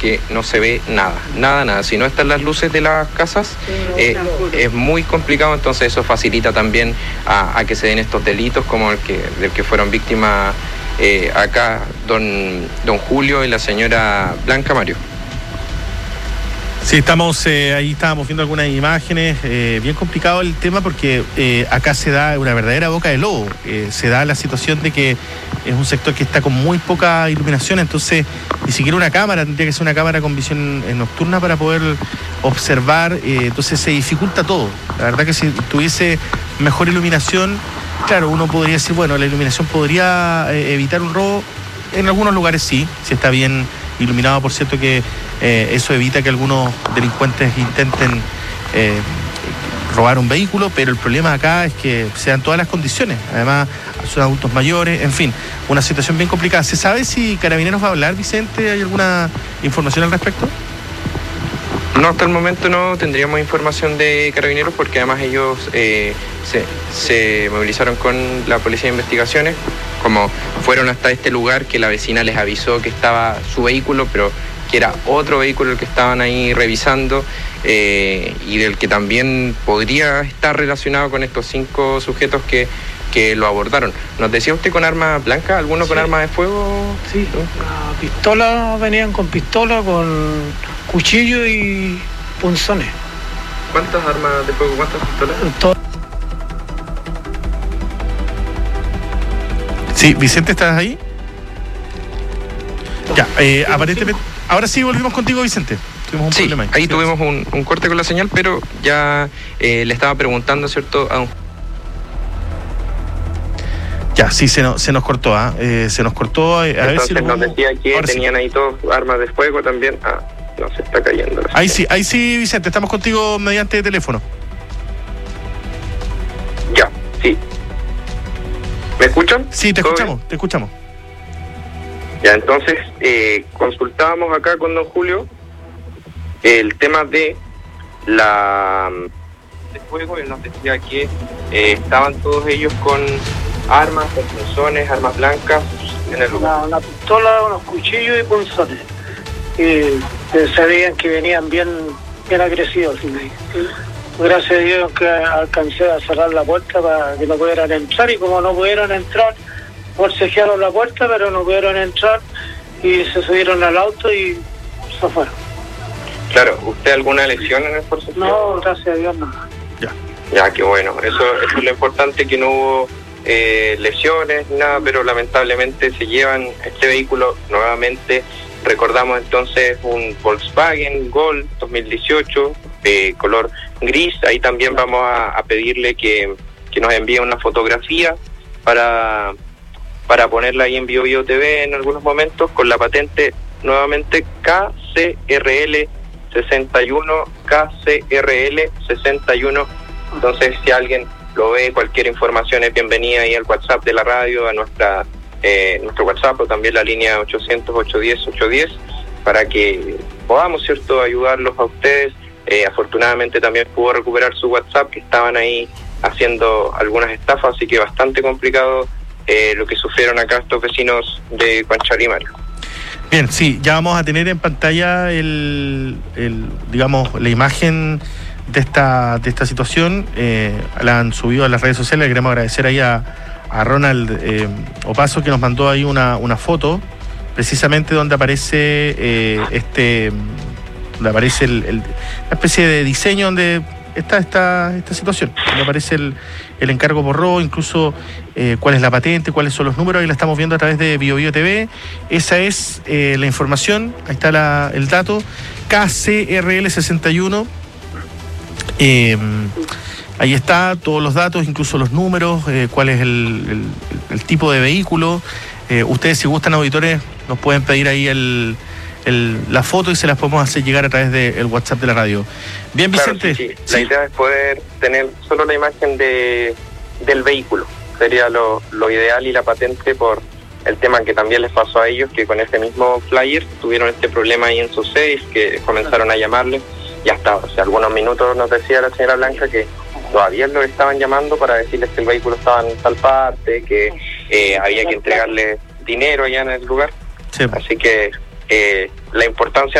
que no se ve nada. Si no están las luces de las casas, es muy complicado, entonces eso facilita también a que se den estos delitos como del que fueron víctimas acá don Julio y la señora Blanca Mario. Sí, ahí estábamos viendo algunas imágenes, bien complicado el tema porque acá se da una verdadera boca de lobo, se da la situación de que es un sector que está con muy poca iluminación, entonces ni siquiera una cámara, tendría que ser una cámara con visión nocturna para poder observar, entonces se dificulta todo. La verdad que si tuviese mejor iluminación, claro, uno podría decir, bueno, la iluminación podría evitar un robo, en algunos lugares sí, si está bien iluminado, por cierto que eso evita que algunos delincuentes intenten robar un vehículo, pero el problema acá es que se dan todas las condiciones, además son adultos mayores, en fin, una situación bien complicada. ¿Se sabe si Carabineros va a hablar, Vicente? ¿Hay alguna información al respecto? No, hasta el momento no tendríamos información de Carabineros porque además ellos se movilizaron con la Policía de Investigaciones, como fueron hasta este lugar que la vecina les avisó que estaba su vehículo, pero que era otro vehículo el que estaban ahí revisando y del que también podría estar relacionado con estos 5 sujetos que lo abordaron. ¿Nos decía usted con arma blanca? ¿Alguno con arma de fuego? Sí, pistola, venían con pistola, con cuchillo y punzones. ¿Cuántas armas de fuego? ¿Cuántas pistolas? Sí, Vicente, ¿estás ahí? Ya, aparentemente... Ahora sí volvimos contigo, Vicente. Tuvimos un problema ahí. Tuvimos un corte con la señal, pero ya le estaba preguntando, ¿cierto? Ya, sí, se nos cortó, se nos cortó. Entonces, ver si nos decía que tenían ahí todos armas de fuego también. No, se está cayendo. Ahí sí, Vicente, estamos contigo mediante teléfono. Ya, sí. ¿Me escuchan? Sí, te escuchamos. Ya, entonces, consultábamos acá con don Julio el tema de de fuego. Él nos decía que estaban todos ellos con armas, punzones, armas blancas en el lugar. Una pistola, unos cuchillos y punzones. Se veían que venían bien agresivos. Gracias a Dios que alcancé a cerrar la puerta para que no pudieran entrar, y como no pudieron entrar, forcejearon la puerta, pero no pudieron entrar y se subieron al auto y se fueron. Claro, ¿usted alguna lesión en el forcejeo? No, gracias a Dios no. Ya, qué bueno. Eso es lo importante, que no hubo lesiones, nada, pero lamentablemente se llevan este vehículo nuevamente. Recordamos entonces un Volkswagen Gol 2018, color gris. Ahí también vamos a pedirle que nos envíe una fotografía para ponerla ahí en BioBio TV en algunos momentos, con la patente nuevamente KCRL 61. Entonces, si alguien lo ve, cualquier información es bienvenida ahí al WhatsApp de la radio, a nuestro WhatsApp, o también la línea 800-810-810, para que podamos, ¿cierto?, ayudarlos a ustedes. Afortunadamente también pudo recuperar su WhatsApp, que estaban ahí haciendo algunas estafas, así que bastante complicado lo que sufrieron acá estos vecinos de Conchalí, Mario. Bien, sí, ya vamos a tener en pantalla digamos, la imagen de esta situación. La han subido a las redes sociales. Le queremos agradecer ahí a Ronald Opaso, que nos mandó ahí una foto, precisamente donde aparece donde aparece una especie de diseño donde está esta situación, donde aparece el encargo por robo, incluso cuál es la patente, cuáles son los números. Ahí la estamos viendo a través de BioBio TV. Esa es la información. Ahí está el dato, KCRL 61. Ahí está todos los datos, incluso los números, cuál es el tipo de vehículo. Ustedes, si gustan, auditores, nos pueden pedir ahí la foto y se las podemos hacer llegar a través del WhatsApp de la radio. Bien, Vicente. Claro, sí. La idea es poder tener solo la imagen del vehículo. Sería lo ideal, y la patente, por el tema que también les pasó a ellos, que con este mismo flyer tuvieron este problema ahí en su safe, que comenzaron a llamarle. Y hasta hace algunos minutos nos decía la señora Blanca que todavía lo estaban llamando para decirles que el vehículo estaba en tal parte, que había que entregarle dinero allá en el lugar. Sí. Así que la importancia